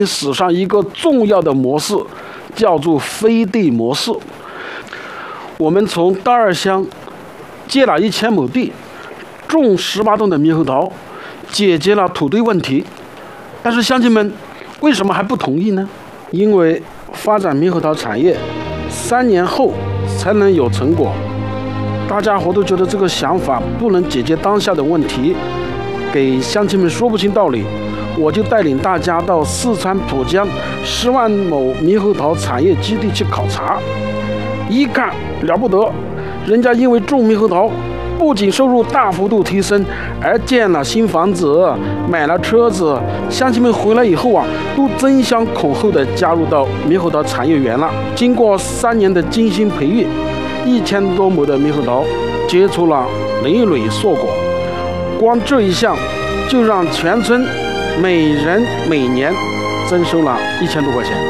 史上一个重要的模式，叫做飞地模式。我们从大二乡借了1000亩地，种18栋的猕猴桃，解决了土地问题。但是乡亲们为什么还不同意呢？因为发展猕猴桃产业3年后才能有成果，大家伙都觉得这个想法不能解决当下的问题，给乡亲们说不清道理。我就带领大家到四川蒲江10万亩猕猴桃产业基地去考察，一看了不得，人家因为种猕猴桃，不仅收入大幅度提升，而建了新房子，买了车子。乡亲们回来以后啊，都争相恐后的加入到猕猴桃产业园了。经过3年的精心培育，1000多亩的猕猴桃结出了累累硕果。光这一项就让全村每人每年增收了1000多块钱。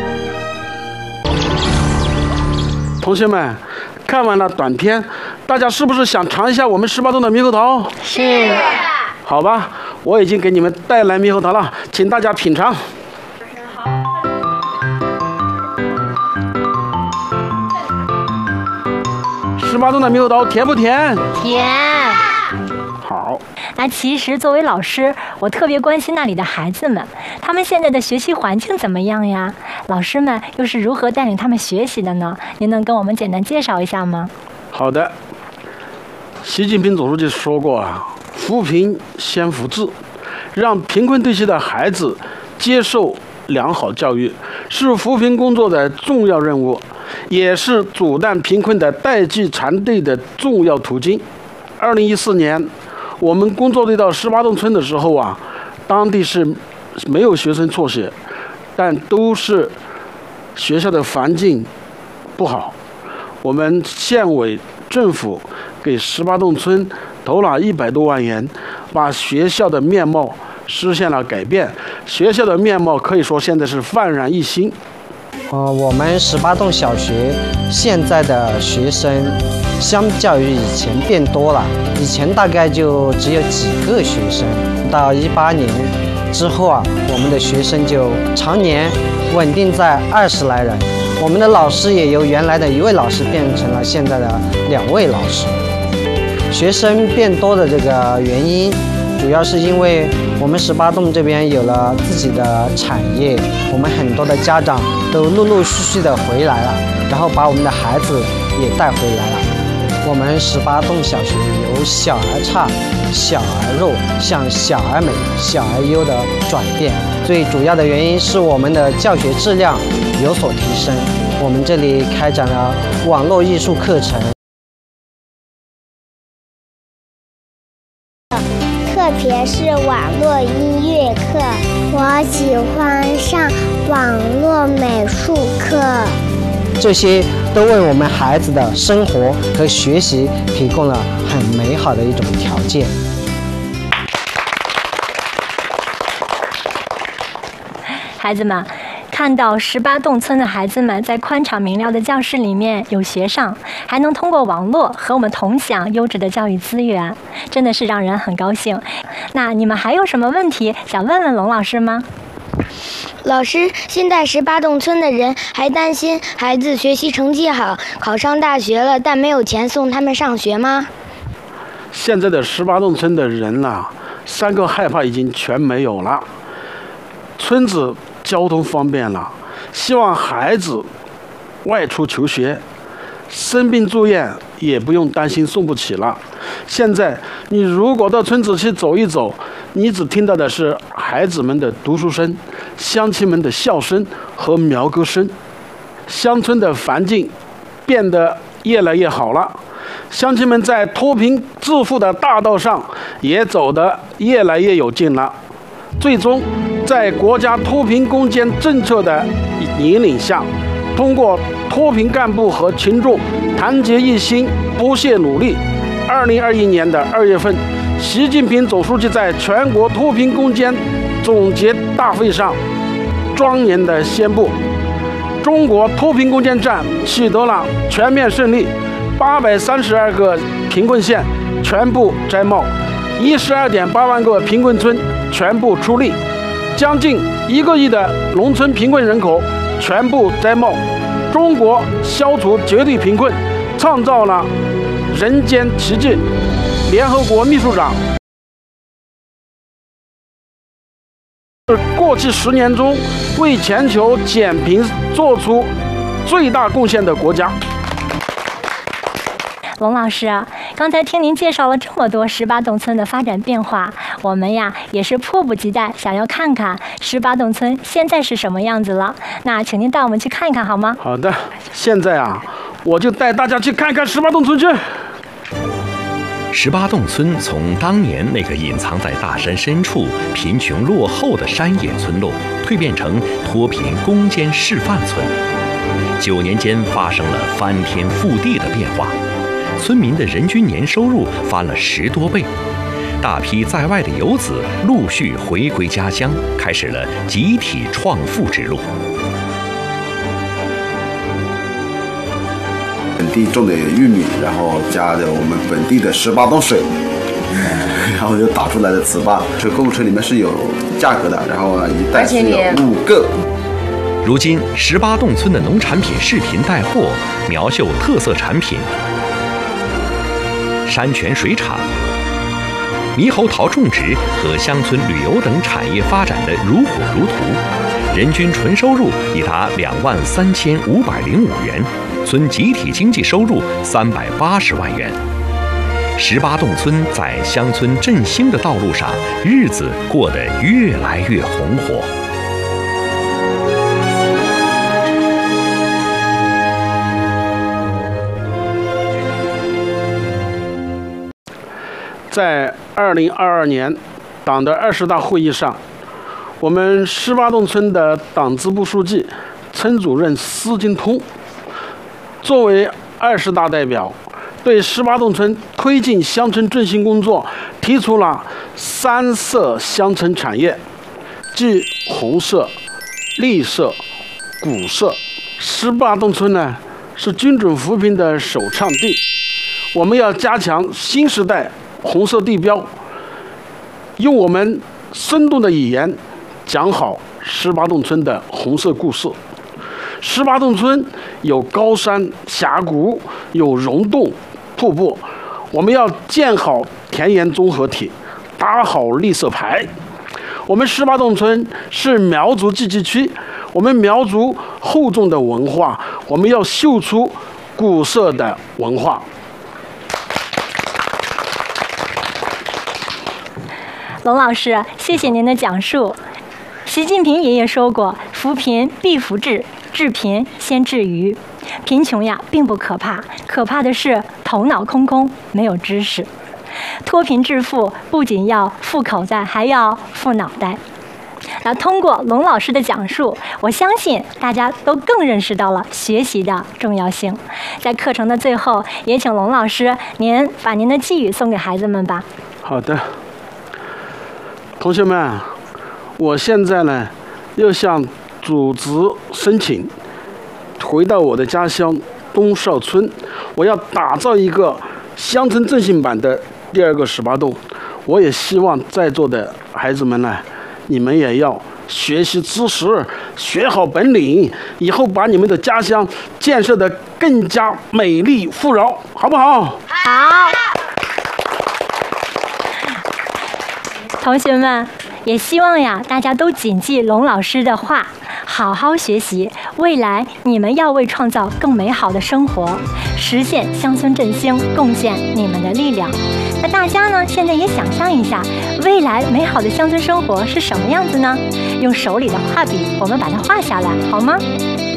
同学们，看完了短片，大家是不是想尝一下我们18栋的猕猴桃？ 是。 好吧，我已经给你们带来猕猴桃了，请大家品尝。18栋的猕猴桃甜不甜？ 甜。 好。 那其实作为老师，我特别关心那里的孩子们，他们现在的学习环境怎么样呀？老师们又是如何带领他们学习的呢？您能跟我们简单介绍一下吗？ 好的。习近平总书记说过啊，扶贫先扶志，让贫困地区的孩子接受良好教育，是扶贫工作的重要任务，也是阻断贫困的代际传递的重要途径。2014年我们工作队到18栋村的时候啊，当地是没有学生辍学，但都是学校的环境不好。我们县委政府给18栋村投了100多万元，把学校的面貌实现了改变。学校的面貌可以说现在是焕然一新。 我们18栋小学现在的学生相较于以前变多了，以前大概就只有几个学生，到18年之后啊，我们的学生就常年稳定在20来人。我们的老师也由原来的1位老师变成了现在的2位老师。学生变多的这个原因，主要是因为我们18栋这边有了自己的产业，我们很多的家长都陆陆续续的回来了，然后把我们的孩子也带回来了。我们18栋小学由小而差、小而弱向小而美、小而优的转变，最主要的原因是我们的教学质量有所提升。我们这里开展了网络艺术课程， 特别是网络音乐课，我喜欢上网络美术课。 这些都为我们孩子的生活和学习提供了很美好的一种条件。 孩子们，看到18栋村的孩子们在宽敞明亮的教室里面有学上，还能通过网络和我们同享优质的教育资源，真的是让人很高兴。那你们还有什么问题想问问龙老师吗？ 老师，现在18栋村的人还担心孩子学习成绩好，考上大学了，但没有钱送他们上学吗？ 现在的18栋村的人啊，3个害怕已经全没有了。村子交通方便了，希望孩子外出求学，生病住院也不用担心送不起了。现在你如果到村子去走一走，你只听到的是孩子们的读书声、乡亲们的笑声和苗歌声。乡村的环境变得越来越好了，乡亲们在脱贫致富的大道上也走得越来越有劲了。最终在国家脱贫攻坚政策的引领下，通过脱贫干部和群众团结一心、不懈努力，2021年的2月份，习近平总书记在全国脱贫攻坚总结大会上庄严地宣布，中国脱贫攻坚战取得了全面胜利，832个贫困县全部摘帽，12.8万个贫困村全部出力， 将近1个亿的农村贫困人口全部摘帽，中国消除绝对贫困，创造了人间奇迹。联合国秘书长是过去10年中为全球减贫做出最大贡献的国家。 龙老师，刚才听您介绍了这么多18洞村的发展变化，我们呀也是迫不及待想要看看18洞村现在是什么样子了。那请您带我们去看一看好吗？ 好的，现在啊，我就带大家去看看18洞村去。 18洞村从当年那个隐藏在大山深处、贫穷落后的山野村落，蜕变成脱贫攻坚示范村。9年间发生了翻天覆地的变化，村民的人均年收入翻了10多倍，大批在外的游子陆续回归家乡，开始了集体创富之路。 本地种的玉米，然后加着我们本地的18洞水，然后就打出来的糍粑。这购物车里面是有价格的，然后一袋是有5个。 如今18洞村的农产品视频带货，苗绣特色产品，山泉水厂、猕猴桃种植和乡村旅游等产业发展的如火如荼，人均纯收入已达23505元，村集体经济收入380万元。18洞村在乡村振兴的道路上，日子过得越来越红火。 在2022年党的20大会议上，我们18洞村的党支部书记、村主任施金通作为20大代表，对18洞村推进乡村振兴工作提出了3色乡村产业，即红色、绿色、古色。18洞村呢是精准扶贫的首倡地，我们要加强新时代红色地标，用我们生动的语言讲好18洞村的红色故事。18洞村有高山峡谷，有溶洞瀑布，我们要建好田园综合体，打好绿色牌。我们18洞村是苗族自治区，我们苗族厚重的文化，我们要秀出古色的文化。 龙老师，谢谢您的讲述。习近平爷爷说过：“扶贫必扶志，治贫先治愚。”贫穷呀，并不可怕，可怕的是头脑空空，没有知识。脱贫致富不仅要富口袋，还要富脑袋。那通过龙老师的讲述，我相信大家都更认识到了学习的重要性。在课程的最后，也请龙老师您把您的寄语送给孩子们吧。 好的。同学们，我现在呢又向组织申请，回到我的家乡东邵村，我要打造一个乡村振兴版的第2个18洞。我也希望在座的孩子们呢，你们也要学习知识，学好本领，以后把你们的家乡建设得更加美丽富饶，好不好？ 好。同学们，也希望呀，大家都谨记龙老师的话，好好学习，未来你们要为创造更美好的生活，实现乡村振兴，贡献你们的力量。那大家呢，现在也想象一下，未来美好的乡村生活是什么样子呢？用手里的画笔，我们把它画下来，好吗？